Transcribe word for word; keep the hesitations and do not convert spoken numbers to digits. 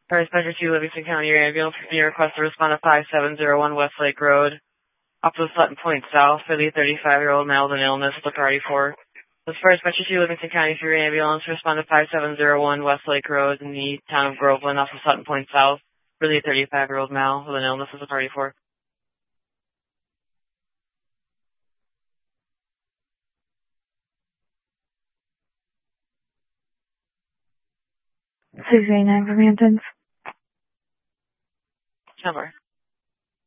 First Measure two, Livingston County, your ambulance being requested to respond to five seven zero one Westlake Road, up to Sutton Point South, for the thirty-five-year-old male with an illness, the party for. This First Metro two, Livingston County, for your ambulance, respond to five seven zero one Westlake Road in the town of Groveland, off of Sutton Point South, for the thirty-five-year-old male with an illness, is the party for. six eight nine from Hamptons. Number.